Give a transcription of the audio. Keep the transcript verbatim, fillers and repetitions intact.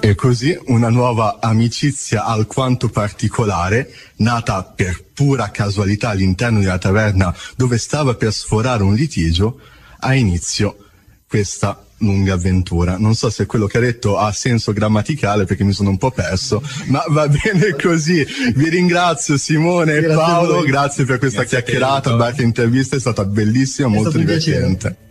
E così una nuova amicizia alquanto particolare, nata per pura casualità all'interno della taverna dove stava per sforare un litigio, ha inizio questa lunga avventura. Non so se quello che ha detto ha senso grammaticale perché mi sono un po' perso, ma va bene così. Vi ringrazio Simone e Paolo, grazie per questa Grazie chiacchierata, barca intervista, è stata bellissima, È molto stato un piacere. divertente.